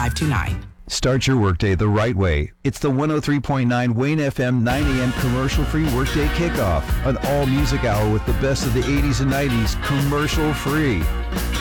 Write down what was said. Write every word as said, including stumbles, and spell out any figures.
five two nine. Start your workday the right way. It's the one oh three point nine Wayne F M nine a.m. commercial-free workday kickoff. An all-music hour with the best of the eighties and nineties, commercial-free.